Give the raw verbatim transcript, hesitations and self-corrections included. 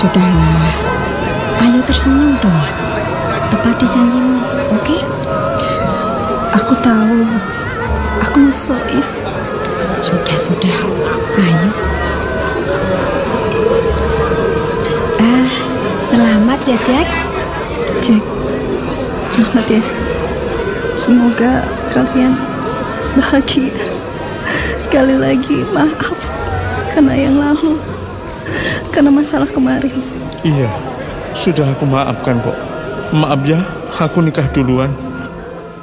Sudahlah, ayo tersenyum dong. Tepati janjimu, oke? Aku tahu. Aku nyesel, Is. Sudah, sudah. Ayo. Ah, selamat ya, Jack. Jack, selamat ya. Semoga kalian bahagia. Sekali lagi, maaf karena yang lalu, karena masalah kemarin. Iya, sudah aku maafkan kok. Maaf ya, aku nikah duluan.